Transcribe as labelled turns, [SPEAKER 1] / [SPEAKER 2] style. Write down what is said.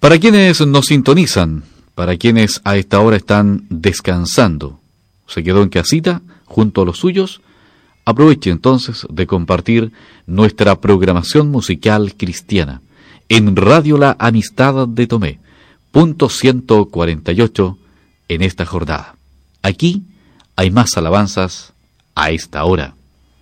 [SPEAKER 1] Para quienes nos sintonizan, para quienes a esta hora están descansando, se quedó en casita junto a los suyos, aproveche entonces de compartir nuestra programación musical cristiana en Radio La Amistad de Tomé, punto 148 en esta jornada. Aquí hay más alabanzas a esta hora.